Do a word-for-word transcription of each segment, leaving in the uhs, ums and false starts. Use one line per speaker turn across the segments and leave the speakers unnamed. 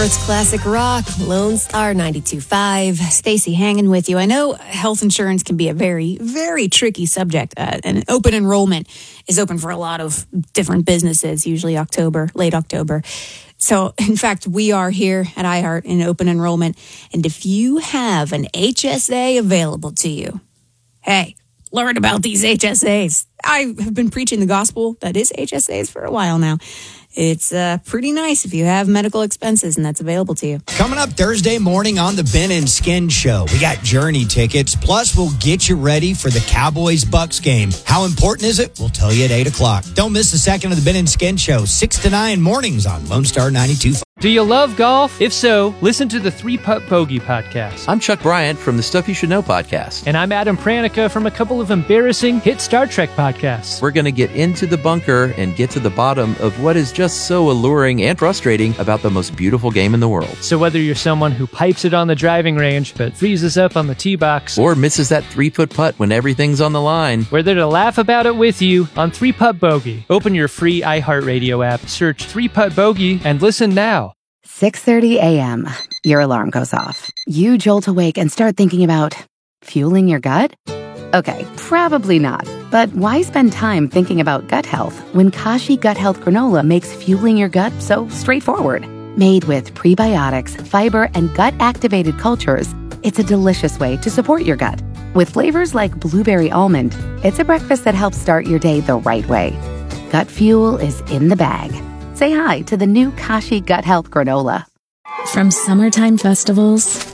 It's classic rock, Lone Star ninety-two point five.
Stacy hanging with you. I know health insurance can be a very, very tricky subject. Uh, and open enrollment is open for a lot of different businesses, usually October, late October. So, in fact, we are here at iHeart in open enrollment. And if you have an H S A available to you, hey, learn about these H S As. I have been preaching the gospel that is H S As for a while now. It's uh, pretty nice if you have medical expenses and that's available to you.
Coming up Thursday morning on the Ben and Skin Show, we got Journey tickets. Plus, we'll get you ready for the Cowboys-Bucks game. How important is it? We'll tell you at eight o'clock. Don't miss a second of the Ben and Skin Show, six to nine mornings on Lone Star ninety-two point five.
Do you love golf? If so, listen to the Three Putt Bogey podcast.
I'm Chuck Bryant from the Stuff You Should Know podcast.
And I'm Adam Pranica from a couple of embarrassing hit Star Trek podcasts.
We're going to get into the bunker and get to the bottom of what is just so alluring and frustrating about the most beautiful game in the world.
So whether you're someone who pipes it on the driving range but freezes up on the tee box,
or misses that three-foot putt when everything's on the line,
we're there to laugh about it with you on Three Putt Bogey. Open your free iHeartRadio app, search Three Putt Bogey, and listen now.
six thirty a.m. Your alarm goes off. You jolt awake and start thinking about fueling your gut? Okay, probably not. But why spend time thinking about gut health when Kashi Gut Health Granola makes fueling your gut so straightforward? Made with prebiotics, fiber, and gut-activated cultures, it's a delicious way to support your gut. With flavors like blueberry almond, it's a breakfast that helps start your day the right way. Gut fuel is in the bag. Say hi to the new Kashi Gut Health Granola.
From summertime festivals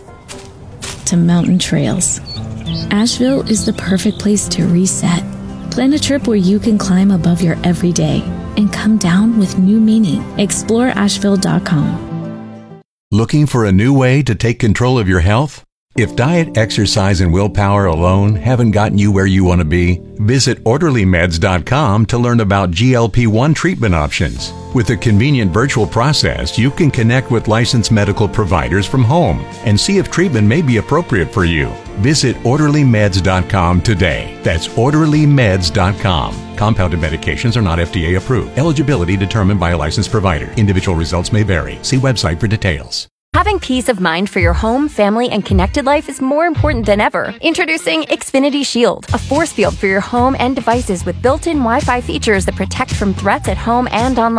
to mountain trails, Asheville is the perfect place to reset. Plan a trip where you can climb above your everyday and come down with new meaning. Explore Asheville dot com.
Looking for a new way to take control of your health? If diet, exercise, and willpower alone haven't gotten you where you want to be, visit orderly meds dot com to learn about G L P one treatment options. With a convenient virtual process, you can connect with licensed medical providers from home and see if treatment may be appropriate for you. Visit orderly meds dot com today. That's orderly meds dot com. Compounded medications are not F D A approved. Eligibility determined by a licensed provider. Individual results may vary. See website for details.
Having peace of mind for your home, family, and connected life is more important than ever. Introducing Xfinity Shield, a force field for your home and devices with built-in Wi-Fi features that protect from threats at home and online.